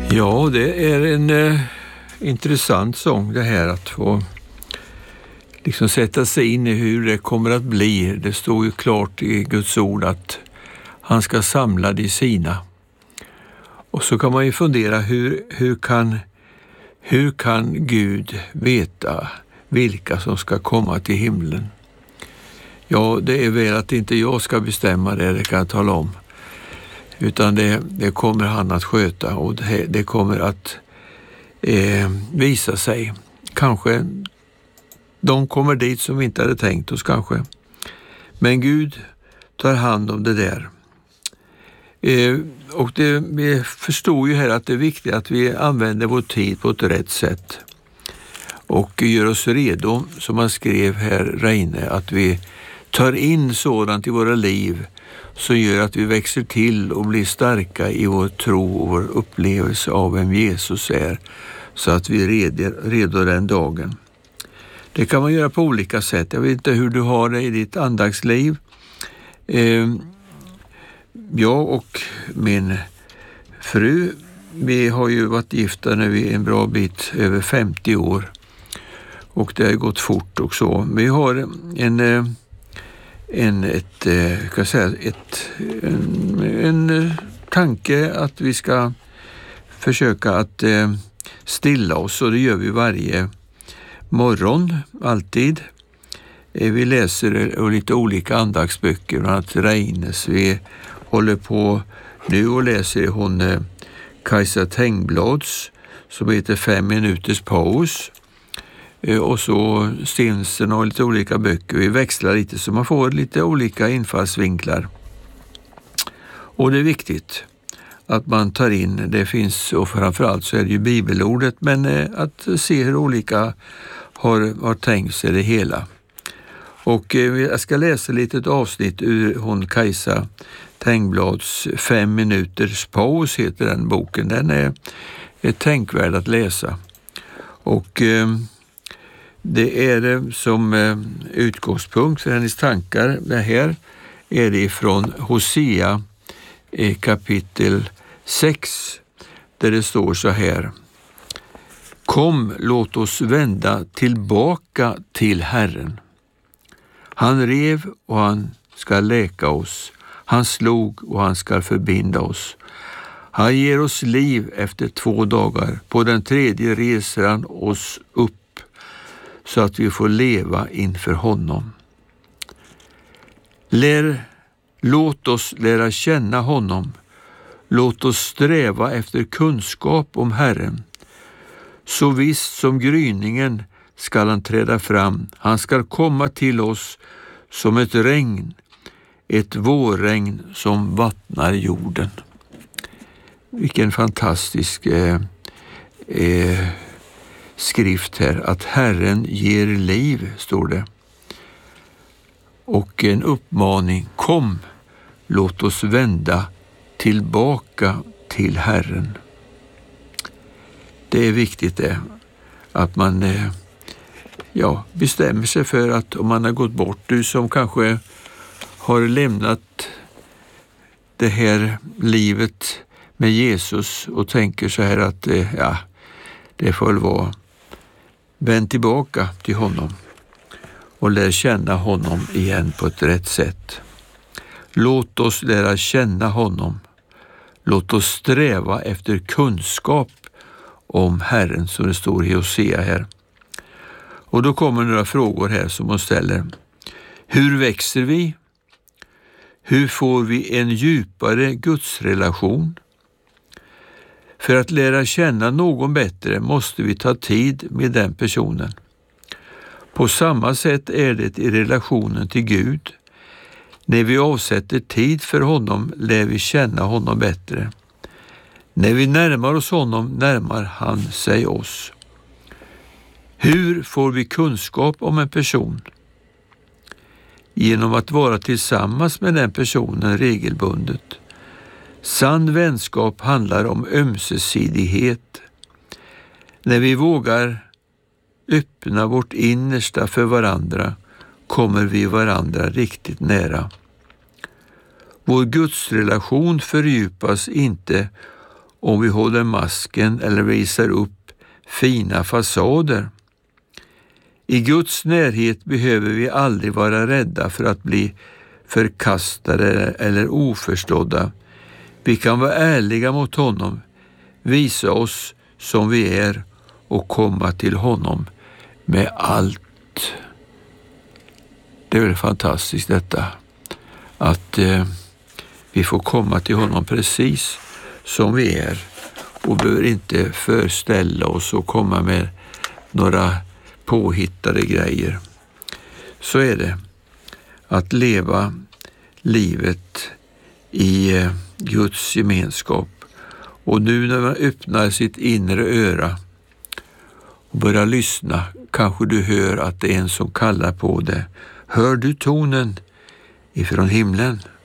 Ja, det är en intressant sång det här, att få liksom sätta sig in i hur det kommer att bli. Det står ju klart i Guds ord att han ska samla de sina. Och så kan man ju fundera, hur kan Gud veta vilka som ska komma till himlen? Ja, det är väl att inte jag ska bestämma det kan jag tala om. Utan det kommer han att sköta, och det kommer att visa sig. Kanske de kommer dit som vi inte hade tänkt oss kanske. Men Gud tar hand om det där. Och vi förstår ju här att det är viktigt att vi använder vår tid på ett rätt sätt. Och gör oss redo, som man skrev här, Reine, att vi tar in sådant i våra liv som gör att vi växer till och blir starka i vår tro och vår upplevelse av vem Jesus är, så att vi är redo den dagen. Det kan man göra på olika sätt. Jag vet inte hur du har det i ditt andagsliv. Jag och min fru, vi har ju varit gifta när vi är en bra bit över 50 år. Och det har gått fort och så. Vi har en tanke att vi ska försöka att stilla oss, och det gör vi varje morgon, alltid. Vi läser lite olika andagsböcker, bland annat Reines. Vi håller på nu och läser hon Kajsa Tengblads som heter 5 minuters paus. Och så Stensen och lite olika böcker. Vi växlar lite så man får lite olika infallsvinklar. Och det är viktigt att man tar in, det finns, och framförallt så är det ju bibelordet, men att se hur olika har tänkt sig det hela. Och jag ska läsa lite ett avsnitt ur hon Kajsa Tengblads 5 minuters paus heter den boken. Den är tänkvärd att läsa. Och det är som utgångspunkt för hennes tankar. Det här är det från Hosea kapitel 6, där det står så här: Kom, låt oss vända tillbaka till Herren. Han rev och han ska läka oss. Han slog och han ska förbinda oss. Han ger oss liv efter 2 dagar. På den 3:e reser han oss upp så att vi får leva inför honom. Låt oss lära känna honom. Låt oss sträva efter kunskap om Herren. Så visst som gryningen skall han träda fram. Han skall komma till oss som ett regn, ett vårregn som vattnar jorden. Vilken fantastisk skrift här, att Herren ger liv, står det. Och en uppmaning: kom, låt oss vända tillbaka till Herren. Det är viktigt det, att man bestämmer sig för att om man har gått bort, du som kanske har lämnat det här livet med Jesus och tänker så här att det får väl vara, vänd tillbaka till honom och lär känna honom igen på ett rätt sätt. Låt oss lära känna honom. Låt oss sträva efter kunskap om Herren, som det står i Hosea här. Och då kommer några frågor här som man ställer. Hur växer vi? Hur får vi en djupare gudsrelation? För att lära känna någon bättre måste vi ta tid med den personen. På samma sätt är det i relationen till Gud. När vi avsätter tid för honom lär vi känna honom bättre. När vi närmar oss honom närmar han sig oss. Hur får vi kunskap om en person? Genom att vara tillsammans med den personen regelbundet. Sann vänskap handlar om ömsesidighet. När vi vågar öppna vårt innersta för varandra kommer vi varandra riktigt nära. Vår gudsrelation fördjupas inte om vi håller masken eller visar upp fina fasader. I Guds närhet behöver vi aldrig vara rädda för att bli förkastade eller oförstådda. Vi kan vara ärliga mot honom, visa oss som vi är och komma till honom med allt. Det är väl fantastiskt detta, att vi får komma till honom precis som vi är och behöver inte förställa oss och komma med några påhittade grejer. Så är det att leva livet i Guds gemenskap. Och nu när man öppnar sitt inre öra och börjar lyssna, kanske du hör att det är en som kallar på det. Hör du tonen ifrån himlen?